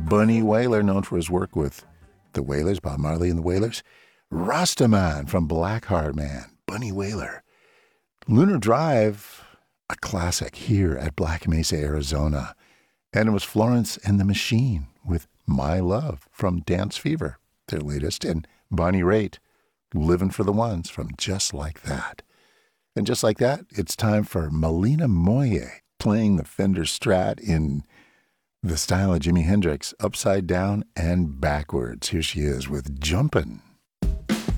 Bunny Wailer, known for his work with the Wailers, Bob Marley and the Wailers. Rastaman from Blackheart Man, Bunny Wailer. Lunar Drive, a classic here at Black Mesa, Arizona. And it was Florence and the Machine with My Love from Dance Fever, their latest, and Bonnie Raitt, Living for the Ones from Just Like That. And just like that, it's time for Melina Moye playing the Fender Strat in the style of Jimi Hendrix, upside down and backwards. Here she is with Jumpin'.